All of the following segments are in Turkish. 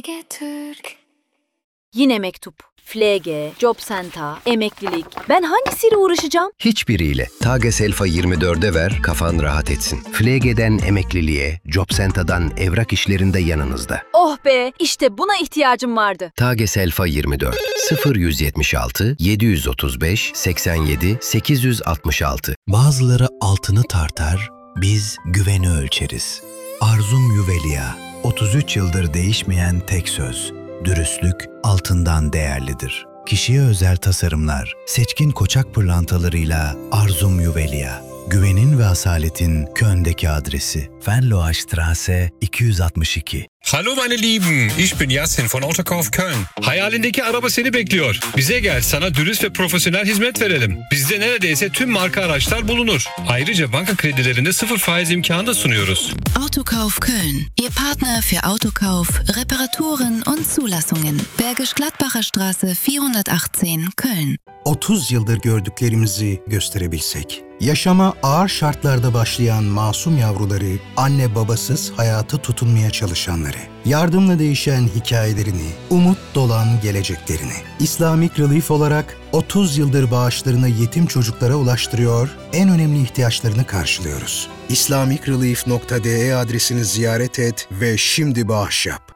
Türk. Yine mektup, FLG, Jobcenter, emeklilik. Ben hangisiyle uğraşacağım? Hiçbiriyle. Tages Elfa 24'e ver, kafan rahat etsin. FLG'den emekliliğe, Jobcenter'dan evrak işlerinde yanınızda. Oh be, işte buna ihtiyacım vardı. Tages Elfa 24 0176 735 87 866. Bazıları altını tartar, biz güveni ölçeriz. Arzum Yuvelia, 33 yıldır değişmeyen tek söz. Dürüstlük altından değerlidir. Kişiye özel tasarımlar, seçkin koçak pırlantalarıyla Arzum Yuvelia. Güvenin ve asaletin Köln'deki adresi. Venloastraße 262. Hallo meine Lieben, ich bin Yasin von Autokauf Köln. Hayalindeki araba seni bekliyor. Bize gel, sana dürüst ve profesyonel hizmet verelim. Bizde neredeyse tüm marka araçlar bulunur. Ayrıca banka kredilerinde 0 faiz imkanı da sunuyoruz. Autokauf Köln, Ihr Partner für Autokauf, Reparaturen und Zulassungen. Bergisch Gladbacher Straße 418, Köln. 30 yıldır gördüklerimizi gösterebilsek. Yaşama ağır şartlarda başlayan masum yavruları, anne babasız hayata tutunmaya çalışanları, yardımla değişen hikayelerini, umut dolan geleceklerini. Islamic Relief olarak 30 yıldır bağışlarını yetim çocuklara ulaştırıyor, en önemli ihtiyaçlarını karşılıyoruz. islamicrelief.de adresini ziyaret et ve şimdi bağış yap.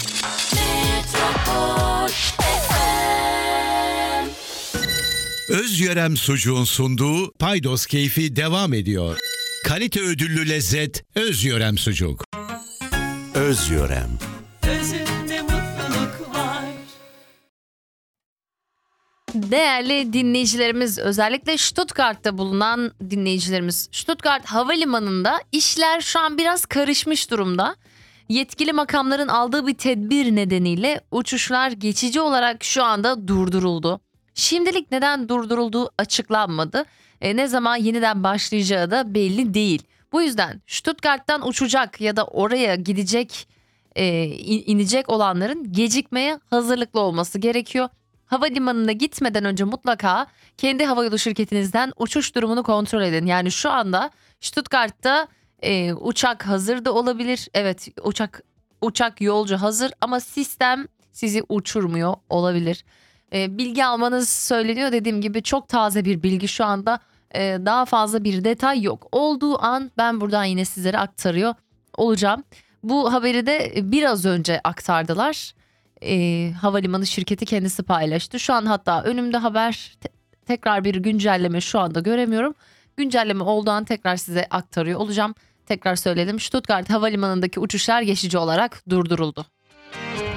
Özyörem Sucuğun sunduğu Paydos Keyfi devam ediyor. Kalite ödüllü lezzet Özyörem Sucuk. Özyörem. Özünde mutluluk var. Değerli dinleyicilerimiz, özellikle Stuttgart'ta bulunan dinleyicilerimiz, Stuttgart Havalimanı'nda işler şu an biraz karışmış durumda. Yetkili makamların aldığı bir tedbir nedeniyle uçuşlar geçici olarak şu anda durduruldu. Şimdilik neden durdurulduğu açıklanmadı. Ne zaman yeniden başlayacağı da belli değil. Bu yüzden Stuttgart'tan uçacak ya da oraya gidecek, inecek olanların gecikmeye hazırlıklı olması gerekiyor. Havalimanına gitmeden önce mutlaka kendi havayolu şirketinizden uçuş durumunu kontrol edin. Yani şu anda Stuttgart'ta uçak hazır da olabilir. Evet, uçak yolcu hazır ama sistem sizi uçurmuyor olabilir. Bilgi almanız söyleniyor, dediğim gibi çok taze bir bilgi şu anda, daha fazla bir detay yok. Olduğu an ben buradan yine sizlere aktarıyor olacağım. Bu haberi de biraz önce aktardılar. Havalimanı şirketi kendisi paylaştı. Şu an hatta önümde haber, tekrar bir güncelleme şu anda göremiyorum. Güncelleme olduğu an tekrar size aktarıyor olacağım. Tekrar söyledim, Stuttgart Havalimanı'ndaki uçuşlar geçici olarak durduruldu.